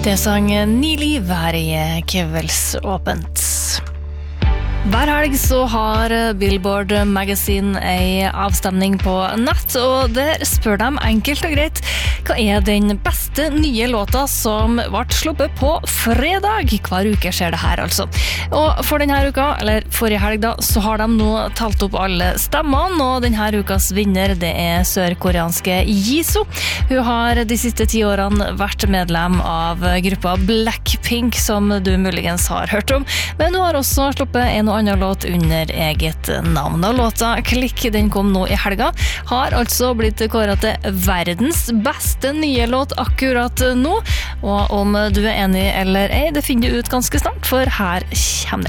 Det sang Nili her i Kveldsåpent. Hver helg så har Billboard Magazine ei avstemning på nett, og der spør de enkelt og greit hva er den beste nye låta som ble sluppet på fredag. Hver uke skjer det her altså. Og for denne uka, eller forrige helg da, så har de nå talt opp alle stemmene, og denne ukas vinner det er sørkoreanske Jisoo. Hun har de siste 10 årene vært medlem av gruppa Blackpink, som du muligens har hørt om, men hun har også sluppet en og annen låt under eget navn. Og låta Klikk, den kom nå i helga, har altså blitt kåret til verdens beste nye låt akkurat nå, og om du er enig eller ei, det finner du ut ganske snart, for her kommer